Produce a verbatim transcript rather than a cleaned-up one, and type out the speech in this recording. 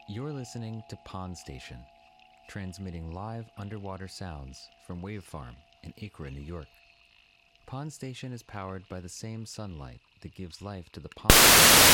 You're listening to Pond Station, transmitting live underwater sounds from Wave Farm in Acra, New York. Pond Station is powered by the same sunlight that gives life to the pond.